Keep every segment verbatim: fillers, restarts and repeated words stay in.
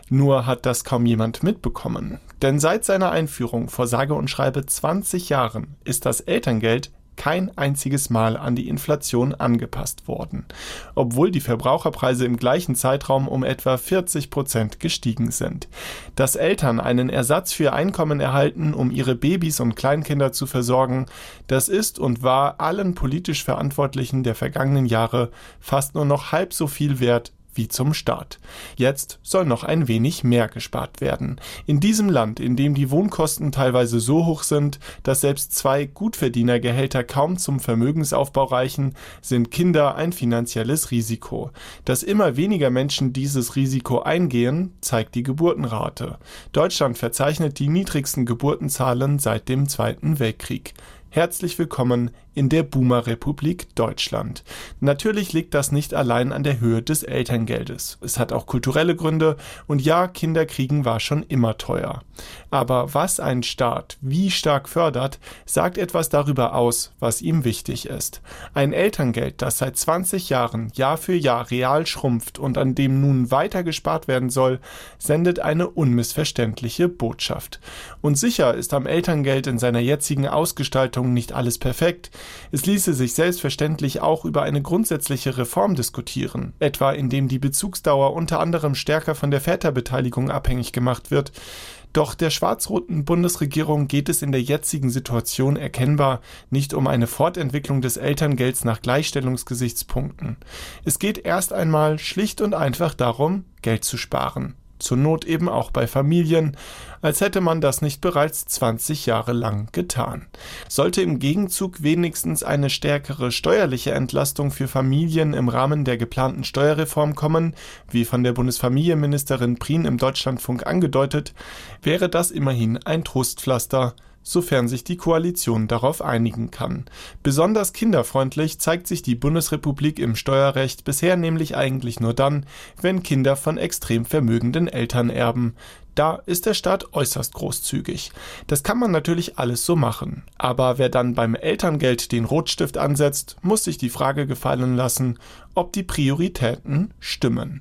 Nur hat das kaum jemand mitbekommen. Denn seit seiner Einführung vor sage und schreibe zwanzig Jahren ist das Elterngeld kein einziges Mal an die Inflation angepasst worden, obwohl die Verbraucherpreise im gleichen Zeitraum um etwa vierzig Prozent gestiegen sind. Dass Eltern einen Ersatz für Einkommen erhalten, um ihre Babys und Kleinkinder zu versorgen, das ist und war allen politisch Verantwortlichen der vergangenen Jahre fast nur noch halb so viel wert wie zum Start. Jetzt soll noch ein wenig mehr gespart werden. In diesem Land, in dem die Wohnkosten teilweise so hoch sind, dass selbst zwei Gutverdienergehälter kaum zum Vermögensaufbau reichen, sind Kinder ein finanzielles Risiko. Dass immer weniger Menschen dieses Risiko eingehen, zeigt die Geburtenrate. Deutschland verzeichnet die niedrigsten Geburtenzahlen seit dem Zweiten Weltkrieg. Herzlich willkommen in der Boomer-Republik Deutschland. Natürlich liegt das nicht allein an der Höhe des Elterngeldes. Es hat auch kulturelle Gründe und ja, Kinderkriegen war schon immer teuer. Aber was ein Staat wie stark fördert, sagt etwas darüber aus, was ihm wichtig ist. Ein Elterngeld, das seit zwanzig Jahren Jahr für Jahr real schrumpft und an dem nun weiter gespart werden soll, sendet eine unmissverständliche Botschaft. Und sicher ist am Elterngeld in seiner jetzigen Ausgestaltung nicht alles perfekt. Es ließe sich selbstverständlich auch über eine grundsätzliche Reform diskutieren, etwa indem die Bezugsdauer unter anderem stärker von der Väterbeteiligung abhängig gemacht wird. Doch der schwarz-roten Bundesregierung geht es in der jetzigen Situation erkennbar nicht um eine Fortentwicklung des Elterngelds nach Gleichstellungsgesichtspunkten. Es geht erst einmal schlicht und einfach darum, Geld zu sparen. Zur Not eben auch bei Familien, als hätte man das nicht bereits zwanzig Jahre lang getan. Sollte im Gegenzug wenigstens eine stärkere steuerliche Entlastung für Familien im Rahmen der geplanten Steuerreform kommen, wie von der Bundesfamilienministerin Prien im Deutschlandfunk angedeutet, wäre das immerhin ein Trostpflaster, sofern sich die Koalition darauf einigen kann. Besonders kinderfreundlich zeigt sich die Bundesrepublik im Steuerrecht bisher nämlich eigentlich nur dann, wenn Kinder von extrem vermögenden Eltern erben. Da ist der Staat äußerst großzügig. Das kann man natürlich alles so machen. Aber wer dann beim Elterngeld den Rotstift ansetzt, muss sich die Frage gefallen lassen, ob die Prioritäten stimmen.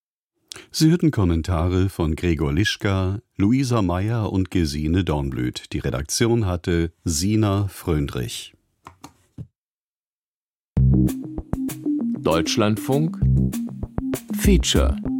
Sie hörten Kommentare von Gregor Lischka, Luisa Meyer und Gesine Dornblüt. Die Redaktion hatte Sina Fröndrich. Deutschlandfunk Feature